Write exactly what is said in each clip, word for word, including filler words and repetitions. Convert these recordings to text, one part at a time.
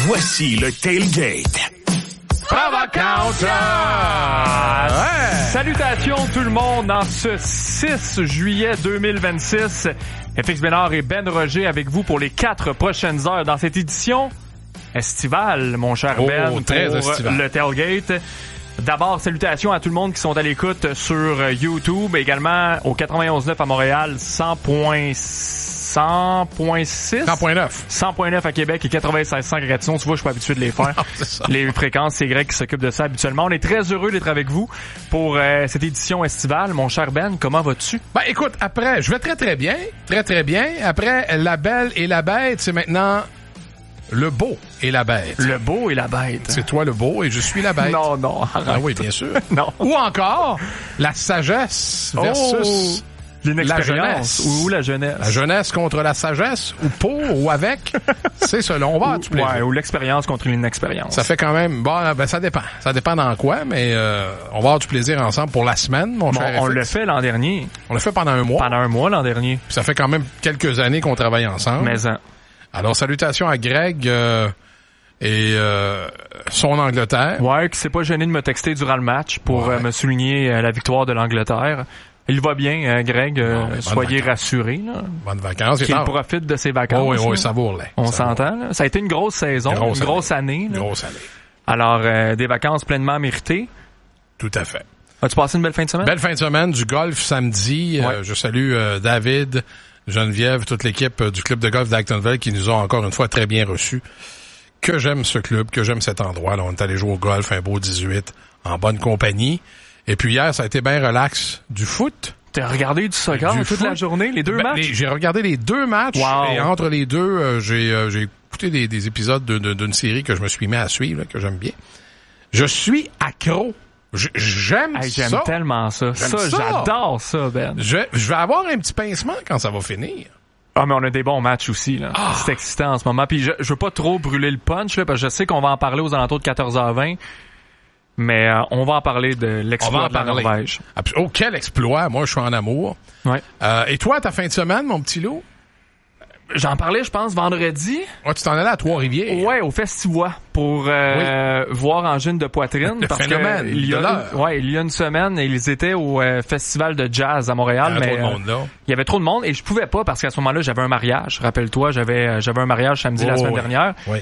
Voici le Tailgate. Provocation! Ouais. Salutations tout le monde dans ce six juillet deux mille vingt-six. F X Bénard et Ben Roger avec vous pour les quatre prochaines heures dans cette édition estivale, mon cher oh, Ben, très pour estival. le Tailgate. D'abord, salutations à tout le monde qui sont à l'écoute sur YouTube, également au quatre-vingt-onze neuf à Montréal, cent virgule cent virgule six cent virgule neuf cent virgule neuf à Québec et quatre-vingt-seize cent à Gatineau. Tu vois, je suis pas habitué de les faire. Non, c'est ça. Les fréquences, c'est Greg qui s'occupe de ça habituellement. On est très heureux d'être avec vous pour euh, cette édition estivale. Mon cher Ben, comment vas-tu? Ben écoute, après, je vais très très bien, très très bien. Après, la belle et la bête, c'est maintenant le beau et la bête. Le beau et la bête. C'est toi le beau et je suis la bête. Non, non, arrête. Ah oui, bien sûr. Non. Ou encore, la sagesse versus... Oh, l'inexpérience la jeunesse. ou la jeunesse. La jeunesse contre la sagesse, ou pour, ou avec. C'est selon, on va avoir du plaisir. Ouais, ou l'expérience contre l'inexpérience. Ça fait quand même, bon, ben ça dépend. Ça dépend dans quoi, mais euh, on va avoir du plaisir ensemble pour la semaine, mon Bon, cher on F X. l'a fait l'an dernier. On l'a fait pendant un mois. Pendant un mois l'an dernier. Puis ça fait quand même quelques années qu'on travaille ensemble. Mais hein. Alors, salutations à Greg euh, et euh, son Angleterre. Ouais, qui s'est pas gêné de me texter durant le match pour Ouais. euh, me souligner euh, la victoire de l'Angleterre. Il va bien, euh, Greg. Euh, Bon, ben, bonnes soyez vacances. rassurés. Là. Bonnes vacances. Qu'il Il est en- profite de ses vacances. Oh, oui, oui, là. savoure-les. On Savoure. s'entend. Là. Ça a été une grosse saison, Grosse une grosse année. là. Grosse année. Alors, euh, des vacances pleinement méritées. Tout à fait. As-tu passé une belle fin de semaine? Belle fin de semaine, du golf samedi. Ouais. Euh, je salue euh, David, Geneviève, toute l'équipe euh, du club de golf d'Actonville qui nous ont encore une fois très bien reçus. Que j'aime ce club, que j'aime cet endroit. Là, on est allé jouer au golf, un beau dix-huit, en bonne compagnie. Et puis hier, ça a été bien relax. Du foot. T'as regardé du soccer Du toute foot. la journée, les deux Ben, matchs? les- j'ai regardé les deux matchs. Wow. Et entre les deux, euh, j'ai, euh, j'ai écouté des, des épisodes de- de- d'une série que je me suis mis à suivre, là, que j'aime bien. Je suis accro. J- J'aime Hey, j'aime ça. tellement ça. J'aime Ça, ça. j'adore ça, Ben. Je, je vais avoir un petit pincement quand ça va finir. Ah, mais on a des bons matchs aussi, là. Ah. C'est excitant en ce moment. Puis je, je veux pas trop brûler le punch, là, parce que je sais qu'on va en parler aux alentours de quatorze heures vingt. Mais euh, on va en parler de On va l'exploit en de la parler. Norvège. Abs- Oh, quel exploit. Moi, je suis en amour. Ouais. Euh, et toi, ta fin de semaine, mon petit loup? J'en parlais, je pense, vendredi. Ouais, tu t'en allais à Trois-Rivières. Ouais, au Festivois pour euh, voir Angine de poitrine. Le parce phénomène que il y a de l'heure. une, ouais, il y a une semaine, ils étaient au euh, festival de jazz à Montréal, Il y avait mais trop de euh, monde, là. il y avait trop de monde et je pouvais pas parce qu'à ce moment-là, j'avais un mariage. Rappelle-toi, j'avais euh, j'avais un mariage samedi la Oh, semaine oui. dernière. Oui.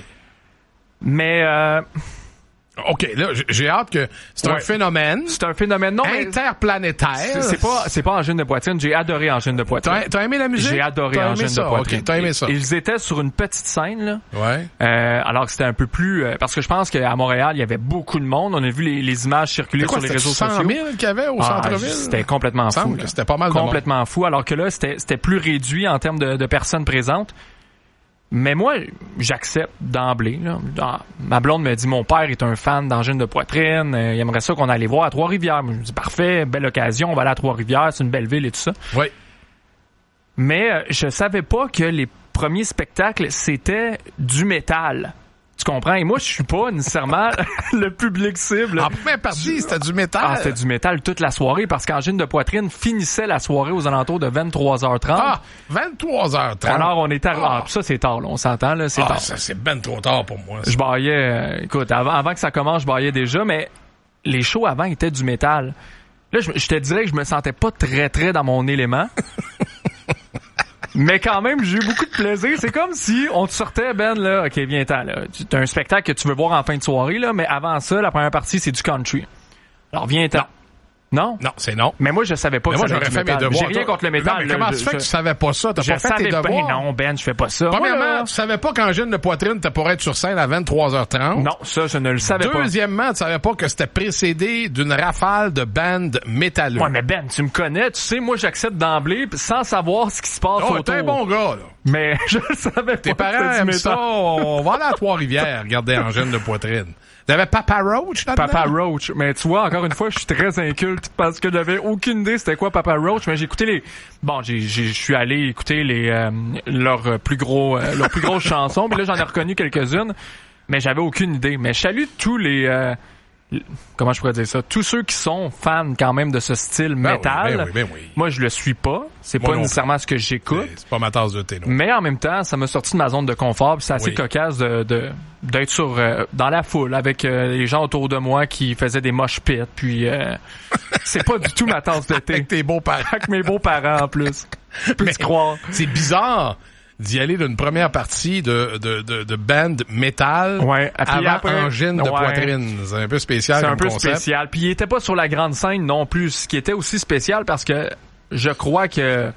Mais euh, OK, là, j- j'ai hâte que... C'est un Ouais. phénomène c'est un phénomène non mais interplanétaire. c'est c'est pas c'est pas Angine de poitrine, j'ai adoré Angine de poitrine. T'as, t'as aimé la musique? J'ai adoré T'as aimé Angine ça? de poitrine. OK, t'as aimé ça. Ils étaient sur une petite scène là. Ouais. Euh, alors que c'était un peu plus euh, parce que je pense qu'à Montréal, il y avait beaucoup de monde. On a vu les, les images circuler C'est quoi, sur les c'était réseaux cent sociaux. mille qu'il y avait au Ah, centre-ville? c'était complètement Il me fou. semble là. que c'était pas mal de monde. Complètement fou. Alors que là, c'était c'était plus réduit en termes de, de personnes présentes. Mais moi, j'accepte d'emblée. Là. Ah, ma blonde me dit mon père est un fan d'Angine de poitrine. Euh, il aimerait ça qu'on allait voir à Trois-Rivières. Moi, je me dis parfait, belle occasion, on va aller à Trois-Rivières, c'est une belle ville et tout ça. Oui. Mais euh, je savais pas que les premiers spectacles c'était du métal. Tu comprends? Et moi, je suis pas nécessairement le public cible. En première partie, c'était du métal. Ah, c'était du métal toute la soirée parce qu'Angine de poitrine finissait la soirée aux alentours de vingt-trois heures trente. Ah, vingt-trois heures trente. Alors, on est arrivé. Ah. Ah, puis ça, c'est tard, là. On s'entend, là. C'est Ah, tard. ça, c'est ben trop tard pour moi. ça. Je baillais, euh, écoute, avant, avant que ça commence, je baillais déjà, mais les shows avant étaient du métal. Là, je, je te dirais que je me sentais pas très, très dans mon élément. Mais quand même, j'ai eu beaucoup de plaisir. C'est comme si on te sortait, Ben, là, OK, viens-t'en, là. Tu as un spectacle que tu veux voir en fin de soirée, là, mais avant ça, la première partie, c'est du country. Alors, viens-t'en. Non? Non, c'est non. Mais moi, je savais pas Mais que moi, ça allait j'aurais être fait du mes métal. devoirs. J'ai rien toi. contre le métal. Non, mais là. comment Je- ça fait je- que tu savais pas ça? T'as Je pas fait tes savais pas. devoirs? Non, Ben, je fais pas ça. Moi, Premièrement, là, tu savais pas qu'Angine de poitrine, t'as pour être sur scène à vingt-trois heures trente. non, ça, je ne le savais pas. Deuxièmement, tu savais pas que c'était précédé d'une rafale de bandes métalleux. Ouais, mais Ben, tu me connais, tu sais, moi, j'accepte d'emblée pis sans savoir ce qui se passe Oh, autour. t'es un bon gars, là. Mais je le savais Tes pas. que parents c'était du aiment ça. métal. On va aller à Trois-Rivières, regarder Angine de poitrine. T'avais Papa Roach là-dedans? Papa Roach. Mais tu vois, encore une fois, je suis très inculte parce que j'avais aucune idée c'était quoi Papa Roach, mais j'ai écouté les... Bon, j'ai, j'ai, je suis allé écouter les, euh, leurs plus gros, euh, leurs plus grosses chansons, mais là, j'en ai reconnu quelques-unes, mais j'avais aucune idée. Mais je salue tous les, euh, comment je pourrais dire ça, tous ceux qui sont fans quand même de ce style ben métal, oui, ben oui, ben oui. moi je le suis pas, c'est moi pas nécessairement ce que j'écoute. C'est, c'est pas ma tasse de thé, non. Mais en même temps, ça m'a sorti de ma zone de confort, puis c'est assez oui. cocasse de, de d'être sur euh, dans la foule avec euh, les gens autour de moi qui faisaient des mosh pits, puis euh, c'est pas du tout ma tasse de thé. Avec tes beaux-parents. Avec mes beaux-parents en plus. Peux-tu croire? C'est bizarre d'y aller d'une première partie de, de, de, de band métal ouais. avant après, angine de ouais. poitrine. C'est un peu spécial C'est comme un peu concept. spécial. Puis il était pas sur la grande scène non plus, ce qui était aussi spécial parce que je crois que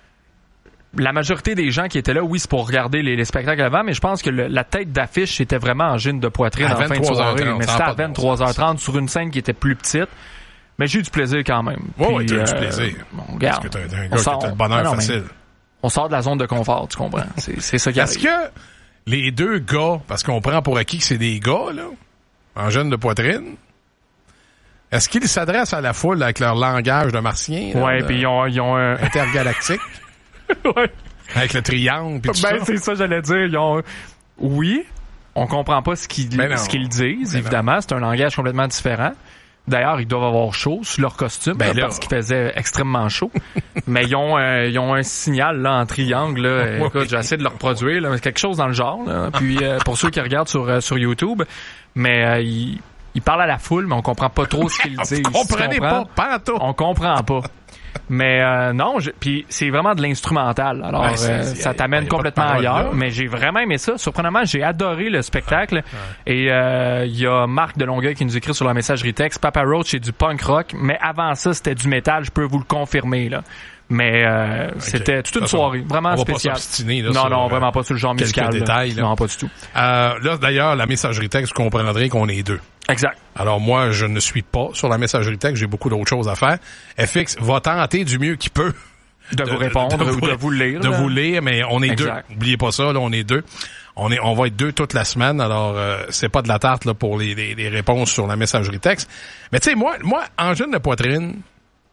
la majorité des gens qui étaient là, oui, c'est pour regarder les, les spectacles avant, mais je pense que le, la tête d'affiche était vraiment angine de poitrine à en fin de soirée. Mais c'était à vingt-trois heures trente sur une scène qui était plus petite. Mais j'ai eu du plaisir quand même. Oui, Puis, ouais, t'as eu euh, du plaisir. Bon, regarde, parce que t'es un on gars sort, qui a le bonheur non, facile. On sort de la zone de confort, tu comprends? C'est, c'est ça qui Est-ce arrive. que les deux gars, parce qu'on prend pour acquis que c'est des gars, là, angine de poitrine, est-ce qu'ils s'adressent à la foule avec leur langage de martien? Là, ouais, de... puis ils ont, ils ont un... intergalactique? ouais. Avec le triangle pis tout ben, ça? c'est ça, j'allais dire. Ils ont... Oui, on comprend pas ce qu'ils, Ben ce qu'ils disent, ben évidemment. C'est un langage complètement différent. D'ailleurs, ils doivent avoir chaud sur leur costume ben là, là. parce qu'il faisait extrêmement chaud. Mais ils ont, euh, ils ont un signal là en triangle. Là. Oui. Écoute, j'ai essayé de le reproduire. Là, quelque chose dans le genre. Là. Puis euh, pour ceux qui regardent sur, euh, sur YouTube, mais euh, ils, ils parlent à la foule, mais on comprend pas trop ce qu'ils disent. Vous comprenez pas, pas tout. On comprend pas. Mais euh, non, je, puis c'est vraiment de l'instrumental. Alors ouais, c'est, euh, c'est, ça y a, t'amène y a complètement parole, ailleurs. là. Mais j'ai vraiment aimé ça. Surprenamment, j'ai adoré le spectacle. Ouais, ouais. Et il euh, y a Marc de Longueuil qui nous écrit sur la messagerie texte. Papa Roach, c'est du punk rock, mais avant ça, c'était du métal. Je peux vous le confirmer là. Mais euh, okay. C'était toute une soirée vraiment spéciale. Là, non, sur, non, vraiment pas sur le genre quelques musical. Détails, là. Non, pas du tout. Euh, là, d'ailleurs, la messagerie texte, vous comprendrez qu'on est deux. Exact. Alors moi, je ne suis pas sur la messagerie texte. J'ai beaucoup d'autres choses à faire. F X va tenter du mieux qu'il peut. De, de vous répondre de, de, ou de vous lire. De là. vous lire, mais on est exact. deux. N'oubliez pas ça, là, on est deux. On est, on va être deux toute la semaine. Alors, euh, c'est pas de la tarte là pour les, les, les réponses sur la messagerie texte. Mais tu sais, moi, moi, angine de poitrine,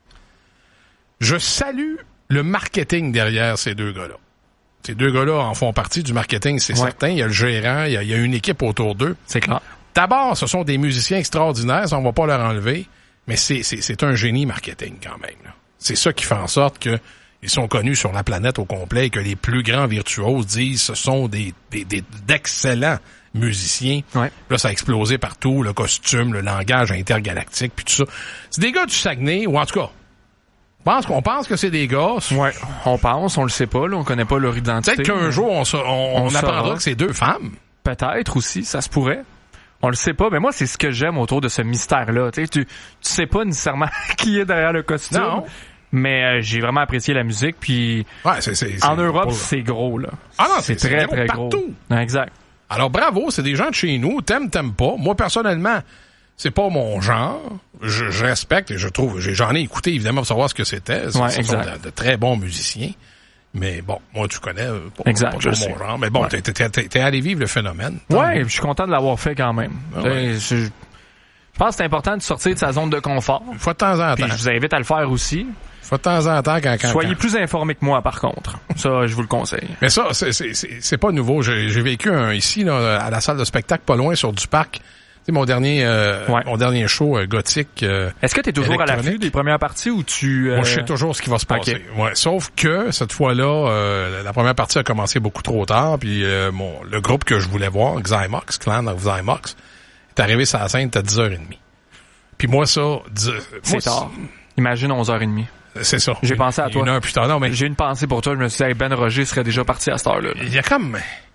je salue le marketing derrière ces deux gars-là. Ces deux gars-là en font partie du marketing, c'est ouais. certain. Il y a le gérant, il y a, il y a une équipe autour d'eux. C'est clair. D'abord, ce sont des musiciens extraordinaires, ça, on va pas leur enlever, mais c'est, c'est, c'est un génie marketing quand même. Là. C'est ça qui fait en sorte que ils sont connus sur la planète au complet et que les plus grands virtuoses disent ce sont des, des, des d'excellents musiciens. Ouais. Là, ça a explosé partout, le costume, le langage intergalactique, puis tout ça. C'est des gars du Saguenay, ou en tout cas, pense qu'on pense que c'est des gars. Ouais, on pense, on le sait pas, là, on connaît pas leur identité. Peut-être qu'un mais... jour, on, on, on, on apprendra que c'est deux femmes. Peut-être aussi, ça se pourrait. On le sait pas, mais moi, c'est ce que j'aime autour de ce mystère-là. Tu sais, tu, tu sais pas nécessairement qui est derrière le costume. Non. Mais euh, j'ai vraiment apprécié la musique, puis ouais, c'est, c'est, c'est en Europe, pour... c'est gros, là. Ah non, c'est, c'est très, c'est très partout. Gros. Exact. Alors, bravo, c'est des gens de chez nous. T'aimes, t'aimes pas. Moi, personnellement, c'est pas mon genre. Je, je respecte et je trouve... J'en ai écouté, évidemment, pour savoir ce que c'était. Ouais, ce exact. sont de, de très bons musiciens. Mais bon, moi, tu connais pas, exact, pas je mon sais. genre. Mais bon, ouais. t'es, t'es, t'es, t'es allé vivre le phénomène. Ouais, je suis content de l'avoir fait quand même. Ah ouais. Je, je pense que c'est important de sortir de sa zone de confort. Faut de temps en temps. Puis je vous invite à le faire aussi. Faut de temps en temps quand... quand Soyez quand... plus informés que moi, par contre. Ça, je vous le conseille. Mais ça, c'est, c'est, c'est, c'est pas nouveau. J'ai, j'ai vécu un, ici, là, à la salle de spectacle, pas loin, sur du parc. C'est mon dernier, euh, ouais. mon dernier show euh, gothique. Euh, Est-ce que tu es toujours à l'affût des premières parties ou tu... Euh... Moi, je sais toujours ce qui va se passer. Okay. Ouais, sauf que cette fois-là, euh, la première partie a commencé beaucoup trop tard. Puis euh, mon, le groupe que je voulais voir, Xymox, Clan of Xymox, est arrivé sur la scène à dix heures trente. Puis moi, ça... dix, c'est moi, tard. Imagine onze heures trente. C'est ça. J'ai pensé à toi. Une heure plus tard. Non, mais... J'ai une pensée pour toi. Je me suis dit, hey, Ben Roger serait déjà parti à cette heure-là. Il y a comme...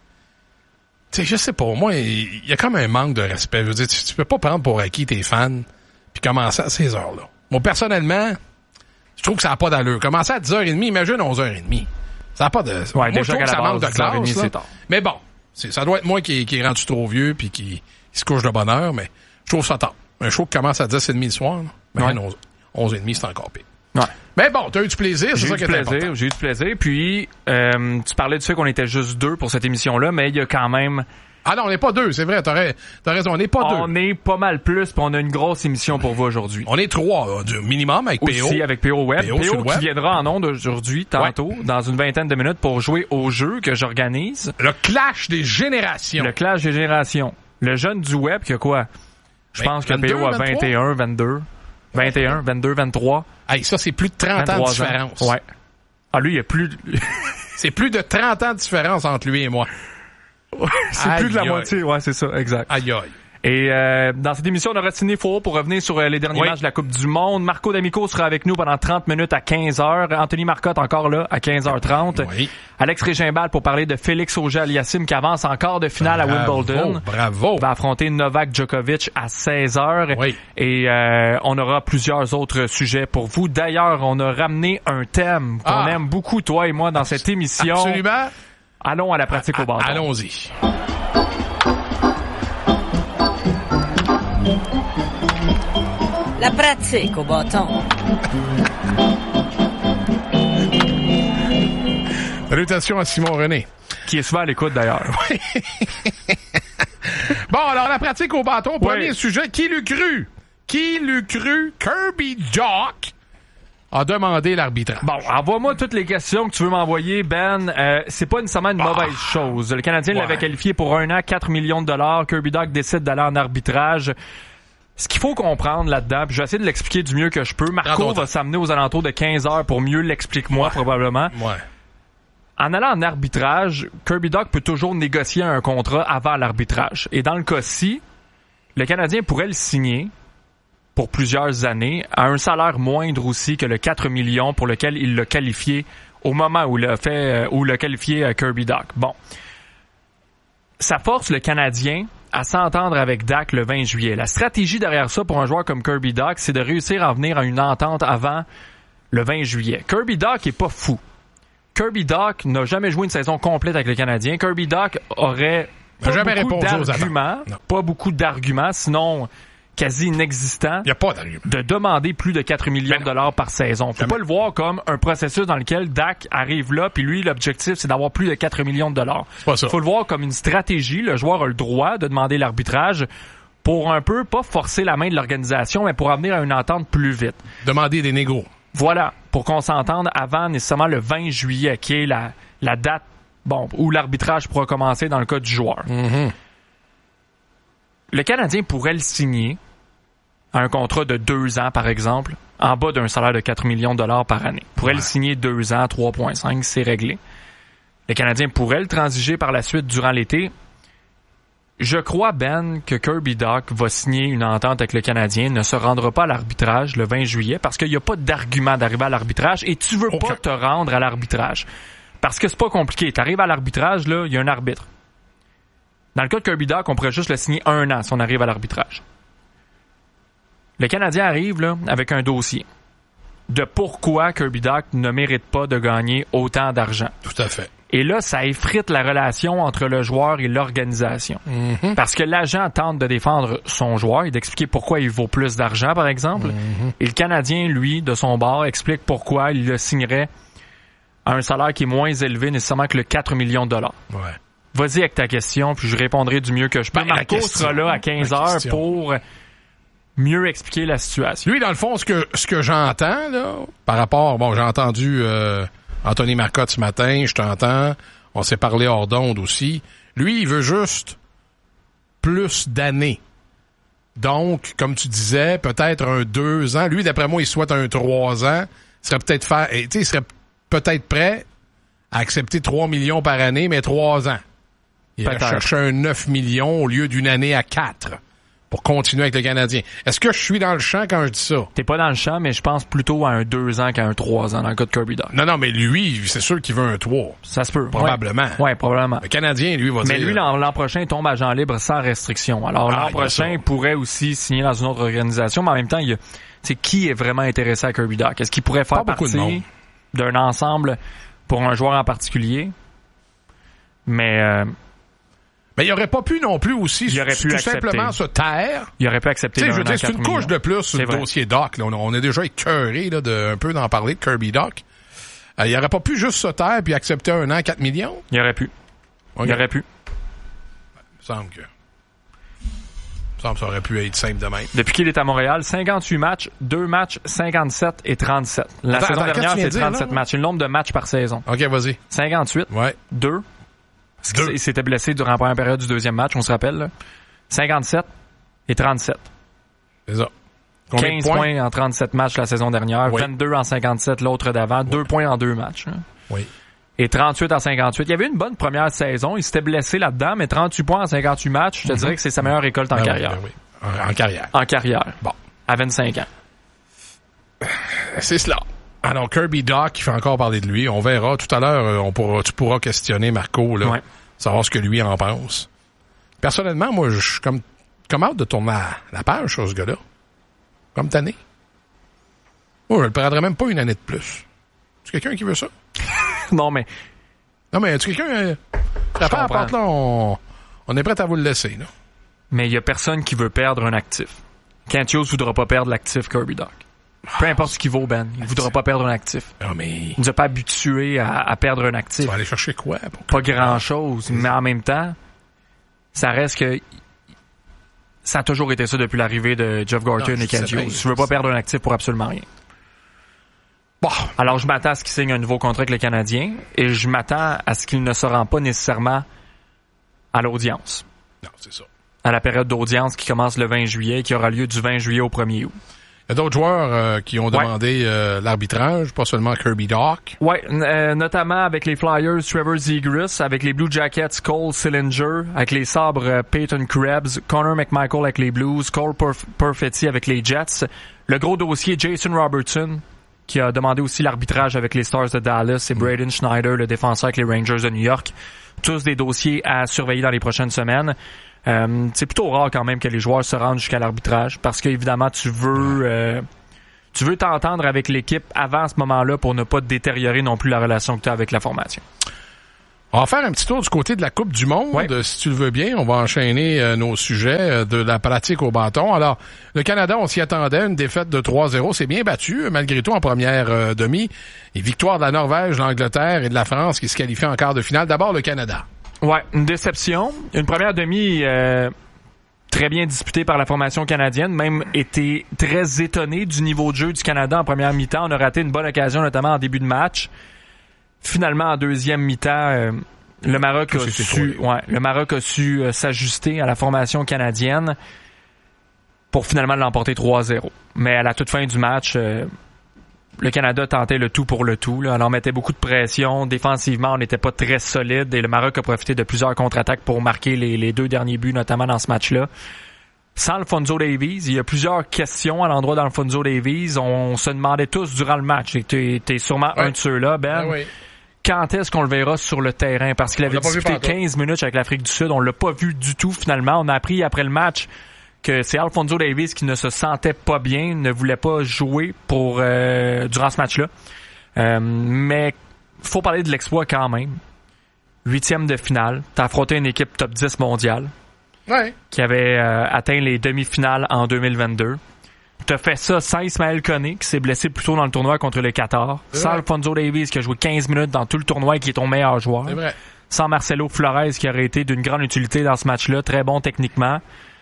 Tu sais, je sais pas. Moi, il y a comme un manque de respect. Je veux dire, tu, tu peux pas prendre pour acquis tes fans puis commencer à ces heures-là. Moi, personnellement, je trouve que ça n'a pas d'allure. Commencer à dix heures trente, imagine onze heures trente. Ça n'a pas de... Ouais, moi, déjà je trouve que ça manque de classe. C'est tard. Mais bon, c'est, ça doit être moi qui, qui est rendu trop vieux puis qui, qui se couche de bonne heure, mais je trouve ça tard. Un show qui commence à dix heures trente le soir, ben ouais. onze heures trente, c'est encore pire. Ouais. Mais bon, t'as eu du plaisir, c'est j'ai ça eu qui est du important. plaisir, j'ai eu du plaisir. Puis, euh, tu parlais du fait qu'on était juste deux pour cette émission-là, mais il y a quand même... Ah non, on n'est pas deux, c'est vrai, t'as, t'as raison, on n'est pas deux. On est pas mal plus, puis on a une grosse émission pour vous aujourd'hui. On est trois, là, du minimum, avec P O. Aussi avec P O Web. P O P O sur le qui web. viendra en ondes aujourd'hui, tantôt, ouais. dans une vingtaine de minutes, pour jouer au jeu que j'organise. Le clash des générations. Le clash des générations. Le jeune du web qui a quoi? Je pense que P O a vingt et un, vingt-deux. vingt et un, vingt-deux, vingt-trois. Hey, ça, c'est plus de trente ans de différence. Ans. Ouais. Ah, lui, il y a plus... c'est plus de trente ans de différence entre lui et moi. c'est aïe, plus de la aïe. moitié. Ouais, c'est ça, exact. Aïe, aïe. Et euh, dans cette émission, on aura Sidney Four pour revenir sur euh, les derniers oui. matchs de la Coupe du Monde. Marco D'Amico sera avec nous pendant trente minutes à quinze heures. Anthony Marcotte encore là à quinze heures trente. Oui. Alex Régimbal pour parler de Félix Auger-Aliassime qui avance encore de finale bravo, à Wimbledon. Bravo. Il va affronter Novak Djokovic à seize heures. Oui. Et euh, on aura plusieurs autres sujets pour vous. D'ailleurs, on a ramené un thème qu'on ah. aime beaucoup, toi et moi, dans cette émission. Absolument. Allons à la pratique à, au bâton. Allons-y. La pratique au bâton. Salutations à Simon René. Qui est souvent à l'écoute d'ailleurs. Oui. Bon, alors la pratique au bâton, premier oui. sujet. Qui l'eût cru? Qui l'eût cru? Kirby Dach a demandé l'arbitrage. Bon, envoie-moi toutes les questions que tu veux m'envoyer, Ben. Euh, c'est pas nécessairement une mauvaise ah. chose. Le Canadien ouais. l'avait qualifié pour un an, quatre millions de dollars. Kirby Dach décide d'aller en arbitrage. Ce qu'il faut comprendre là-dedans, puis je vais essayer de l'expliquer du mieux que je peux. Marco va s'amener aux alentours de quinze heures pour mieux l'expliquer moi, ouais. probablement. Ouais. En allant en arbitrage, Kirby Dach peut toujours négocier un contrat avant l'arbitrage. Et dans le cas-ci, le Canadien pourrait le signer pour plusieurs années à un salaire moindre aussi que le quatre millions pour lequel il l'a qualifié au moment où il a fait, où il a qualifié Kirby Dach. Bon. Ça force le Canadien à s'entendre avec Dach le vingt juillet. La stratégie derrière ça pour un joueur comme Kirby Dach, c'est de réussir à venir à une entente avant le vingt juillet. Kirby Dach est pas fou. Kirby Dach n'a jamais joué une saison complète avec le Canadien. Kirby Dach aurait pas jamais beaucoup d'arguments, pas beaucoup d'arguments, sinon quasi inexistant. Il y a pas d'argument. De demander plus de quatre millions de dollars par saison. Faut jamais. Pas le voir comme un processus dans lequel Dach arrive là, puis lui, l'objectif, c'est d'avoir plus de quatre millions de dollars. C'est pas ça. Faut le voir comme une stratégie. Le joueur a le droit de demander l'arbitrage pour un peu, pas forcer la main de l'organisation, mais pour en venir à une entente plus vite. Demander des négos. Voilà, pour qu'on s'entende avant nécessairement le vingt juillet, qui est la, la date bon, où l'arbitrage pourra commencer dans le cas du joueur. Mm-hmm. Le Canadien pourrait le signer à un contrat de deux ans, par exemple, en bas d'un salaire de quatre millions de dollars par année. Il pourrait ouais. le signer deux ans, trois virgule cinq, c'est réglé. Le Canadien pourrait le transiger par la suite durant l'été. Je crois, Ben, que Kirby Dach va signer une entente avec le Canadien, ne se rendra pas à l'arbitrage le vingt juillet parce qu'il n'y a pas d'argument d'arriver à l'arbitrage et tu veux okay. pas te rendre à l'arbitrage. Parce que c'est pas compliqué. Tu arrives à l'arbitrage, là, il y a un arbitre. Dans le cas de Kirby Dach, on pourrait juste le signer un an si on arrive à l'arbitrage. Le Canadien arrive là avec un dossier de pourquoi Kirby Dach ne mérite pas de gagner autant d'argent. Tout à fait. Et là, ça effrite la relation entre le joueur et l'organisation. Mm-hmm. Parce que l'agent tente de défendre son joueur et d'expliquer pourquoi il vaut plus d'argent, par exemple. Mm-hmm. Et le Canadien, lui, de son bord, explique pourquoi il le signerait à un salaire qui est moins élevé nécessairement que le quatre millions de dollars. Ouais. Vas-y avec ta question, puis je répondrai du mieux que je peux. Ben, Marco sera là à quinze heures pour mieux expliquer la situation. Lui, dans le fond, ce que ce que j'entends, là, par rapport... Bon, j'ai entendu... Euh, Anthony Marcotte ce matin, je t'entends. On s'est parlé hors d'onde aussi. Lui, il veut juste plus d'années. Donc, comme tu disais, peut-être un deux ans. Lui, d'après moi, il souhaite un trois ans. Il serait peut-être faire, tu sais, il serait peut-être prêt à accepter trois millions par année, mais trois ans. Il irait chercher un neuf millions au lieu d'une année à quatre. Pour continuer avec le Canadien. Est-ce que je suis dans le champ quand je dis ça? T'es pas dans le champ, mais je pense plutôt à un deux ans qu'à un trois ans dans le cas de Kirby Dach. Non, non, mais lui, c'est sûr qu'il veut un trois. Ça se peut. Probablement. Oui, ouais, probablement. Le Canadien, lui, va mais dire... Mais lui, l'an, l'an prochain, il tombe agent libre sans restriction. Alors, ah, l'an prochain, il pourrait aussi signer dans une autre organisation, mais en même temps, il y a, c'est qui est vraiment intéressé à Kirby Dach? Est-ce qu'il pourrait faire pas partie d'un ensemble pour un joueur en particulier? Mais... Euh, Mais il aurait pas pu non plus aussi il aurait pu tout accepter. simplement se taire. Il aurait pu accepter. Tu sais, je veux dire, c'est une millions. couche de plus sur le vrai. dossier Dach. Là. On, on est déjà écœuré là, de un peu d'en parler de Kirby Dach. Euh, il aurait pas pu juste se taire puis accepter un an, quatre millions. Il aurait pu. Okay. Il aurait pu. Il me semble que. Il me semble que ça aurait pu être simple de même. Depuis qu'il est à Montréal, cinquante-huit matchs, deux matchs, cinquante-sept et trente-sept. La attends, saison attends, dernière, c'est trente-sept là, matchs. C'est le nombre de matchs par saison. OK, vas-y. cinquante-huit. Ouais. deux. Parce qu'il s'était blessé durant la première période du deuxième match, on se rappelle. Là. cinquante-sept et trente-sept. C'est ça. Combien quinze de points? points en trente-sept matchs la saison dernière, Oui. vingt-deux en cinquante-sept l'autre d'avant, Oui. deux points en deux matchs. Hein. Oui. Et trente-huit en cinquante-huit. Il y avait une bonne première saison. Il s'était blessé là-dedans, mais trente-huit points en cinquante-huit matchs, je te mm-hmm. dirais que c'est sa meilleure récolte en ben carrière. Oui, ben oui. En, en carrière. En carrière. Bon. À vingt-cinq ans. C'est cela. Alors, Kirby Dach, qui fait encore parler de lui. On verra. Tout à l'heure, on pourra, tu pourras questionner Marco, là, ouais. savoir ce que lui en pense. Personnellement, moi, je suis comme, comme hâte de tourner la, la page sur ce gars-là. Comme tanné. Moi, je le prendrais même pas une année de plus. C'est quelqu'un qui veut ça? Non, mais... Non, mais est-ce quelqu'un... Euh, la porte, là, on, on est prêt à vous le laisser, là. Mais il y a personne qui veut perdre un actif. Kent Hughes voudra pas perdre l'actif Kirby Dach. Peu importe ce qu'il vaut, Ben. Il voudra pas perdre un actif. Non, mais... Il nous a pas habitués à, à perdre un actif. Tu vas aller chercher quoi? Pour pas grand-chose. Mais en même temps, ça reste que... Ça a toujours été ça depuis l'arrivée de Jeff Gorton et Kent Hughes. Tu veux pas perdre un actif pour absolument rien. Bon. Alors, je m'attends à ce qu'il signe un nouveau contrat avec le Canadien et je m'attends à ce qu'il ne se rend pas nécessairement à l'audience. Non, c'est ça. À la période d'audience qui commence le vingt juillet et qui aura lieu du vingt juillet au premier août. Il y a d'autres joueurs euh, qui ont demandé ouais. euh, l'arbitrage, pas seulement Kirby Dach. Oui, euh, notamment avec les Flyers, Trevor Zegras, avec les Blue Jackets, Cole Sillinger, avec les Sabres, euh, Peyton Krebs, Connor McMichael avec les Blues, Cole Perf- Perfetti avec les Jets. Le gros dossier, Jason Robertson, qui a demandé aussi l'arbitrage avec les Stars de Dallas, et Braden Schneider, le défenseur avec les Rangers de New York. Tous des dossiers à surveiller dans les prochaines semaines. Euh, c'est plutôt rare quand même que les joueurs se rendent jusqu'à l'arbitrage parce qu'évidemment tu veux euh, tu veux t'entendre avec l'équipe avant ce moment-là pour ne pas détériorer non plus la relation que tu as avec la formation. On va faire un petit tour du côté de la Coupe du Monde, ouais. si tu le veux bien. On va enchaîner euh, nos sujets euh, de la pratique au bâton. Alors, le Canada, on s'y attendait, une défaite de trois zéro. C'est bien battu, malgré tout, en première euh, demi. Et victoire de la Norvège, de l'Angleterre et de la France qui se qualifient en quart de finale. D'abord, le Canada. Ouais, une déception. Une première demi euh, très bien disputée par la formation canadienne. Même été très étonné du niveau de jeu du Canada en première mi-temps. On a raté une bonne occasion, notamment en début de match. Finalement, en deuxième mi-temps, euh, le Maroc a su, ouais, le Maroc a su euh, s'ajuster à la formation canadienne pour finalement l'emporter trois zéro. Mais à la toute fin du match, euh, le Canada tentait le tout pour le tout. Là. On en mettait beaucoup de pression. Défensivement, on n'était pas très solide et le Maroc a profité de plusieurs contre-attaques pour marquer les, les deux derniers buts, notamment dans ce match-là. Sans Alphonso Davies, il y a plusieurs questions à l'endroit d'Alphonso Davies. On se demandait tous durant le match, et t'es, t'es sûrement ouais. un de ceux-là, Ben. Ouais, ouais. Quand est-ce qu'on le verra sur le terrain? Parce qu'il avait disputé quinze minutes avec l'Afrique du Sud. On l'a pas vu du tout, finalement. On a appris après le match que c'est Alphonso Davies qui ne se sentait pas bien, ne voulait pas jouer pour euh, durant ce match-là. Euh, mais faut parler de l'exploit quand même. Huitième de finale. T'as affronté une équipe top dix mondiale. Ouais. Qui avait euh, atteint les demi-finales en deux mille vingt-deux. T'as fait ça sans Ismaël Koné, qui s'est blessé plus tôt dans le tournoi contre le Qatar. Sans Alphonso Davies, qui a joué quinze minutes dans tout le tournoi et qui est ton meilleur joueur. C'est vrai. Sans Marcelo Flores, qui aurait été d'une grande utilité dans ce match-là, très bon techniquement.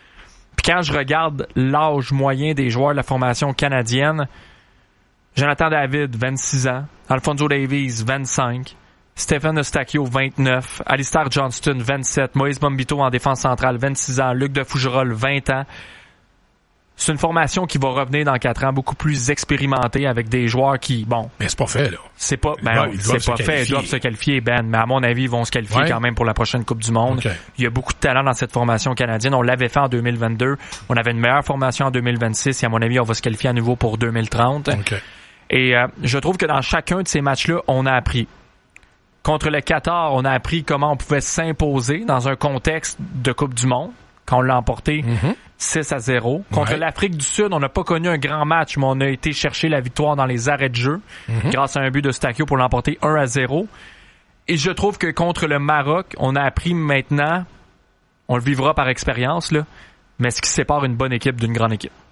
Puis quand je regarde l'âge moyen des joueurs de la formation canadienne, Jonathan David, vingt-six ans. Alphonso Davies, vingt-cinq. Stephen Eustáquio, vingt-neuf. Alistair Johnston, vingt-sept. Moïse Bombito en défense centrale, vingt-six ans. Luc de Fougerolles, vingt ans. C'est une formation qui va revenir dans quatre ans, beaucoup plus expérimentée avec des joueurs qui, bon... Mais c'est pas fait, là. C'est pas, ben non, c'est pas fait. Ils doivent se qualifier, Ben. Mais à mon avis, ils vont se qualifier ouais. quand même pour la prochaine Coupe du Monde. Okay. Il y a beaucoup de talent dans cette formation canadienne. On l'avait fait en deux mille vingt-deux. On avait une meilleure formation en deux mille vingt-six. Et à mon avis, on va se qualifier à nouveau pour deux mille trente. Okay. Et euh, je trouve que dans chacun de ces matchs-là, on a appris. Contre le Qatar, on a appris comment on pouvait s'imposer dans un contexte de Coupe du Monde. Quand on l'a emporté mm-hmm. six à zéro. Contre ouais. l'Afrique du Sud, on n'a pas connu un grand match, mais on a été chercher la victoire dans les arrêts de jeu mm-hmm. grâce à un but de Eustáquio pour l'emporter un à zéro. Et je trouve que contre le Maroc, on a appris maintenant, on le vivra par expérience, là, mais ce qui sépare une bonne équipe d'une grande équipe.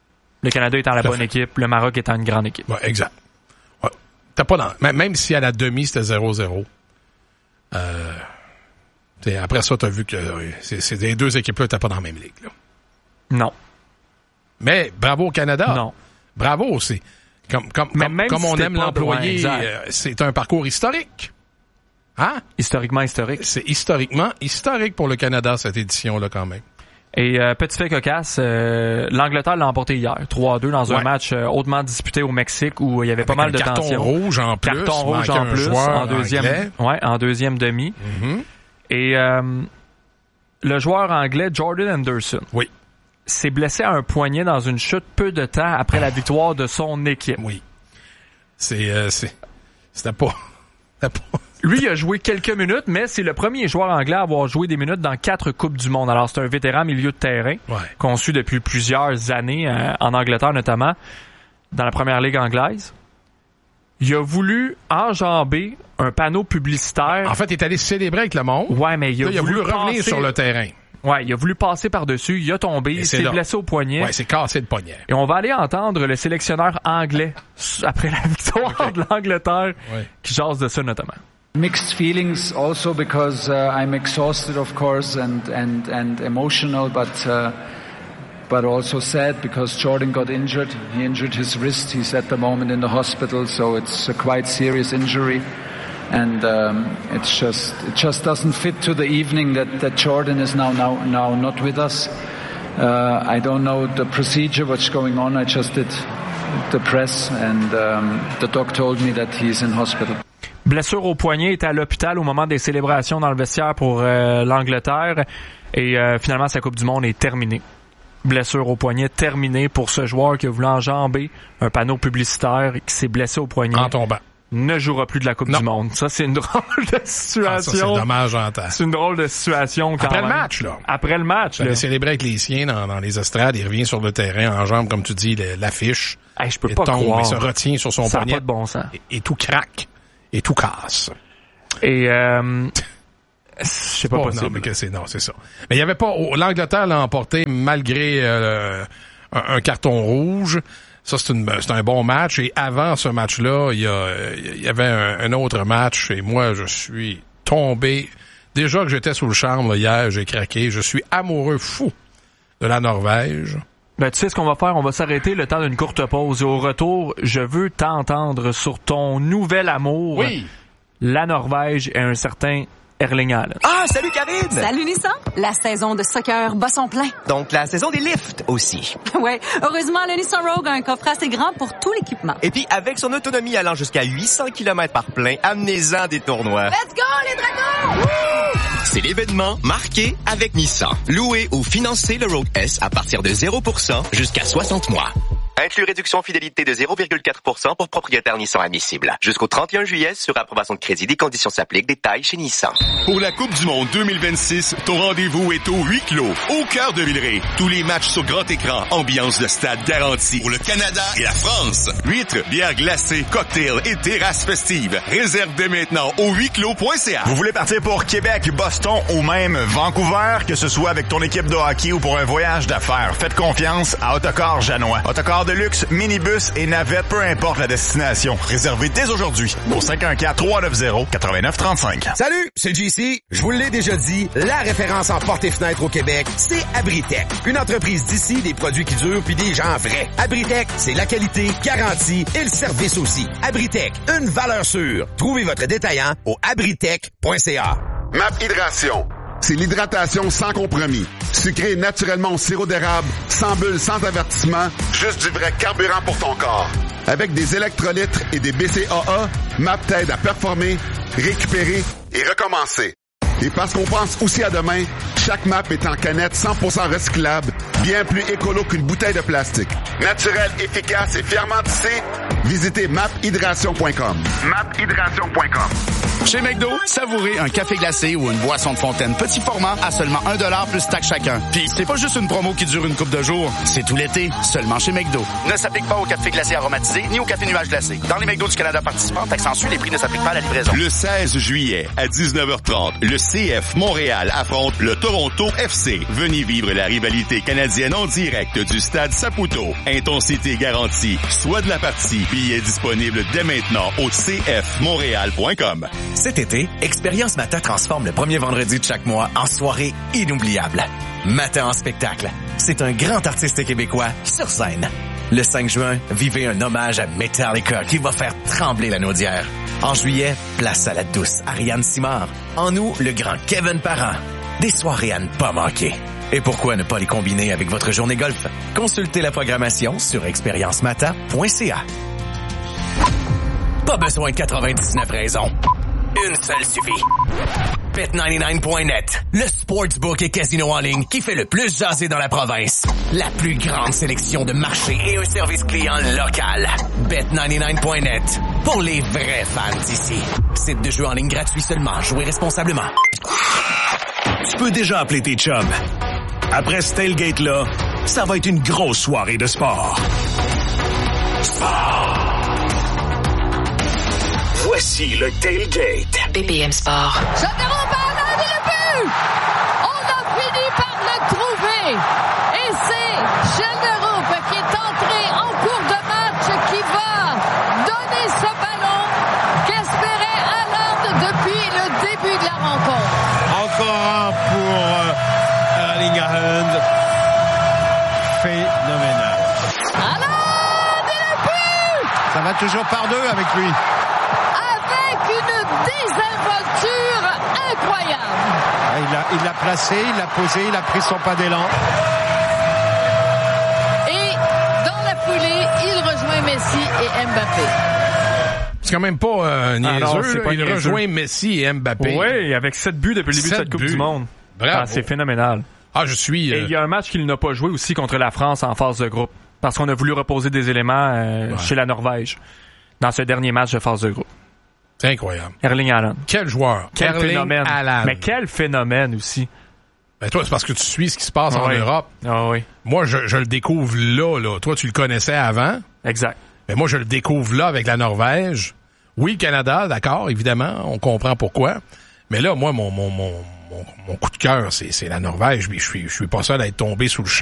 Le Canada étant la bonne fait. équipe, le Maroc étant une grande équipe. Ouais, exact. Ouais. T'as pas dans... Même si à la demi, c'était zéro zéro. Euh... T'sais, après ça, t'as vu que c'est, c'est les deux équipes-là t'es pas dans la même ligue. Là. Non. Mais bravo au Canada. Non. Bravo, c'est comme comme comme, comme si on aime l'employer, euh, c'est un parcours historique. Hein? Historiquement historique. C'est historiquement historique pour le Canada cette édition-là quand même. Et euh, petit fait cocasse, euh, l'Angleterre l'a emporté hier, trois à deux dans un ouais. match euh, hautement disputé au Mexique où il y avait Avec pas mal de carton tension. Rouge en plus, carton rouge en plus, en deuxième, anglais. ouais, en deuxième demi. Mm-hmm. Et euh, le joueur anglais Jordan Henderson, oui, s'est blessé à un poignet dans une chute peu de temps après la victoire de son équipe. Oui, c'est, euh, c'est, c'était pas, c'était pas. Lui, il a joué quelques minutes, mais c'est le premier joueur anglais à avoir joué des minutes dans quatre Coupes du Monde. Alors, c'est un vétéran milieu de terrain, ouais. conçu depuis plusieurs années, euh, en Angleterre notamment, dans la première ligue anglaise. Il a voulu enjamber un panneau publicitaire. En fait, il est allé célébrer avec le monde. Ouais, mais il a, Là, il a voulu, voulu revenir passer... sur le terrain. Ouais, il a voulu passer par-dessus, il a tombé, il s'est blessé au poignet. Ouais, c'est cassé le poignet. Et on va aller entendre le sélectionneur anglais, après la victoire okay. de l'Angleterre, ouais. qui jase de ça notamment. Mixed feelings also because uh, I'm exhausted, of course, and and and emotional, but uh, but also sad because Jordan got injured. He injured his wrist. He's at the moment in the hospital, so it's a quite serious injury, and um, it's just it just doesn't fit to the evening that that Jordan is now now now not with us. Uh, I don't know the procedure, what's going on. I just did the press, and um, the doc told me that he's in hospital. Blessure au poignet, était à l'hôpital au moment des célébrations dans le vestiaire pour euh, l'Angleterre et euh, finalement sa Coupe du Monde est terminée. Blessure au poignet terminée pour ce joueur qui a voulu enjamber un panneau publicitaire et qui s'est blessé au poignet. En tombant. Ne jouera plus de la Coupe non. du Monde. Ça, c'est une drôle de situation. Ah, ça, c'est dommage en temps. C'est une drôle de situation quand Après même. le match, là. Après le match, là. Il a célébré avec les siens dans, dans les estrades. Il revient sur le terrain, enjambe, comme tu dis, l'affiche. Hey, je peux il pas tombe, croire. Il se retient sur son ça poignet. Ça n'a pas de bon sens. Et, et tout craque. Et tout casse. Et euh, je sais pas oh, possible. Non, mais que c'est non, c'est ça. Mais il y avait pas. L'Angleterre l'a emporté malgré euh, un, un carton rouge. Ça, c'est, une, c'est un bon match. Et avant ce match-là, il y, a, il y avait un, un autre match. Et moi, je suis tombé. Déjà que j'étais sous le charme là, hier, j'ai craqué. Je suis amoureux fou de la Norvège. Ben, tu sais ce qu'on va faire? On va s'arrêter le temps d'une courte pause. Et au retour, je veux t'entendre sur ton nouvel amour. Oui. La Norvège et un certain Erling Haaland. Ah, salut Karine! Salut Nissan! La saison de soccer bat son plein. Donc la saison des lifts aussi. Ouais, heureusement, le Nissan Rogue a un coffre assez grand pour tout l'équipement. Et puis avec son autonomie allant jusqu'à huit cents kilomètres par plein, amenez-en des tournois. Let's go les dragons! Woo! C'est l'événement marqué avec Nissan. Louez ou financez le Rogue S à partir de zéro pour cent jusqu'à soixante mois. Inclus réduction fidélité de zéro virgule quatre pour cent pour propriétaire Nissan admissible. Jusqu'au trente et un juillet, sur approbation de crédit, des conditions s'appliquent. Détails chez Nissan. Pour la Coupe du Monde deux mille vingt-six, ton rendez-vous est au huis clos, au cœur de Villeray. Tous les matchs sur grand écran, ambiance de stade garantie. Pour le Canada et la France, huîtres, bières glacées, cocktails et terrasses festives. Réserve dès maintenant au huis clos point c a. Vous voulez partir pour Québec, Boston ou même Vancouver, que ce soit avec ton équipe de hockey ou pour un voyage d'affaires, faites confiance à Autocar Janois. Autocar de luxe, minibus et navette, peu importe la destination. Réservez dès aujourd'hui au cinq un quatre, trois neuf zéro, neuf neuf trois cinq. Salut, c'est J C. Je vous l'ai déjà dit, la référence en portes et fenêtres au Québec, c'est Abritech. Une entreprise d'ici, des produits qui durent puis des gens vrais. Abritech, c'est la qualité, garantie et le service aussi. Abritech, une valeur sûre. Trouvez votre détaillant au abritech point c a. Map Hydration. C'est l'hydratation sans compromis. Sucré naturellement au sirop d'érable, sans bulles, sans avertissement, juste du vrai carburant pour ton corps. Avec des électrolytes et des B C A A, M A P t'aide à performer, récupérer et recommencer. Et parce qu'on pense aussi à demain, chaque M A P est en canette cent pour cent recyclable, bien plus écolo qu'une bouteille de plastique. Naturel, efficace et fièrement tissé, visitez map hydration point com. map hydration point com. Chez McDo, savourez un café glacé ou une boisson de fontaine petit format à seulement un dollar plus taxe chacun. Puis c'est pas juste une promo qui dure une couple de jours, c'est tout l'été, seulement chez McDo. Ne s'applique pas au café glacé aromatisé ni au café nuage glacé. Dans les McDo du Canada participants, taxe en suit, les prix ne s'appliquent pas à la livraison. Le seize juillet à dix-neuf heures trente, le C F Montréal affronte le Toronto F C. Venez vivre la rivalité canadienne en direct du stade Saputo. Intensité garantie. Soit de la partie. Billets disponibles dès maintenant au c f montréal point com. Cet été, Expérience Matin transforme le premier vendredi de chaque mois en soirée inoubliable. Matin en spectacle. C'est un grand artiste québécois sur scène. Le cinq juin, vivez un hommage à Metallica qui va faire trembler la Naudière. En juillet, place à la douce Ariane Simard. En août, le grand Kevin Parent. Des soirées à ne pas manquer. Et pourquoi ne pas les combiner avec votre journée golf? Consultez la programmation sur expérience mata point c a. Pas besoin de quatre-vingt-dix-neuf raisons. Une seule suffit. Bet quatre-vingt-dix-neuf point net, le sportsbook et casino en ligne qui fait le plus jaser dans la province. La plus grande sélection de marchés et un service client local. Bet quatre-vingt-dix-neuf point net, pour les vrais fans d'ici. Site de jeu en ligne gratuit seulement. Jouez responsablement. Tu peux déjà appeler tes chums. Après ce tailgate-là, ça va être une grosse soirée de sport. Sport! Voici le tailgate. B P M Sport. Châteauroux Bernard et le but! On a fini par le trouver! Et c'est Châteauroux qui est entré en cours de match qui va donner ce ballon qu'espérait Haaland depuis le début de la rencontre. Encore un pour euh, Erling Haaland. Phénoménal. Haaland et le but! Ça va toujours par deux avec lui. Une désinvolture incroyable. Il l'a, il l'a placé, il l'a posé, il a pris son pas d'élan. Et dans la foulée, il rejoint Messi et Mbappé. C'est quand même pas euh, niaiseux. Ah non, c'est pas il niaiseux. Rejoint Messi et Mbappé. Oui, avec sept buts depuis le début de cette Coupe buts. du Monde. Bravo. Ah, c'est phénoménal. Ah, je suis... Euh... Et il y a un match qu'il n'a pas joué aussi contre la France en phase de groupe. Parce qu'on a voulu reposer des éléments euh, ouais. chez la Norvège dans ce dernier match de phase de groupe. C'est incroyable. Erling Haaland. Quel joueur. Quel Erling phénomène. Haaland. Mais quel phénomène aussi. Ben toi, c'est parce que tu suis ce qui se passe ah en oui. Europe. Ah oui. Moi, je, je le découvre là, là. Toi, tu le connaissais avant. Exact. Mais moi, je le découvre là avec la Norvège. Oui, le Canada, d'accord, évidemment. On comprend pourquoi. Mais là, moi, mon, mon, mon, mon, mon coup de cœur, c'est, c'est la Norvège. Je suis, je suis pas seul à être tombé sous le champ.